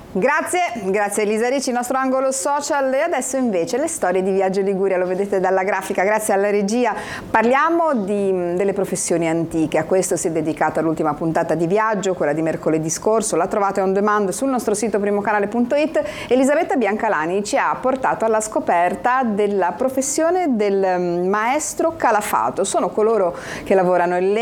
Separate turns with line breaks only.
Grazie Elisa Ricci, il nostro angolo social. E adesso invece le storie di Viaggio Liguria, lo vedete dalla grafica, grazie alla regia. Parliamo delle professioni antiche, a questo si è dedicata l'ultima puntata di Viaggio, quella di mercoledì scorso, la trovate on demand sul nostro sito primocanale.it. Elisabetta Biancalani ci ha portato alla scoperta della professione del maestro calafato. Sono coloro che lavorano in legno,